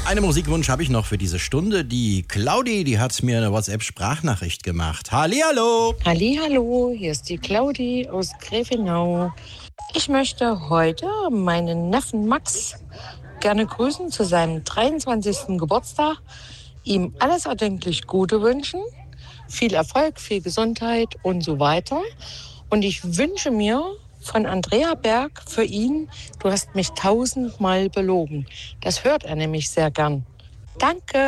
Einen Musikwunsch habe ich noch für diese Stunde. Die Claudi, die hat mir eine WhatsApp-Sprachnachricht gemacht. Hallihallo! Hallihallo, hier ist die Claudi aus Grevenau. Ich möchte heute meinen Neffen Max gerne grüßen zu seinem 23. Geburtstag. Ihm alles erdenklich Gute wünschen. Viel Erfolg, viel Gesundheit und so weiter. Und ich wünsche mir von Andrea Berg für ihn, du hast mich 1000-mal belogen. Das hört er nämlich sehr gern. Danke.